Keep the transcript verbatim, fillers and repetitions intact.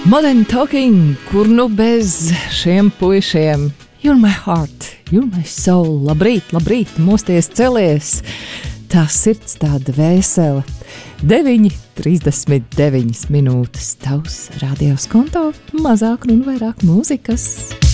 Modern Talking, kur nu bez šiem puišiem. You're my heart, you're my soul. Labrīt, labrīt, mosties, celies. Tā sirds tāda vēsela. deviņi trīsdesmit deviņas minūtes. Tavs radios konto, mazāk un vairāk mūzikas.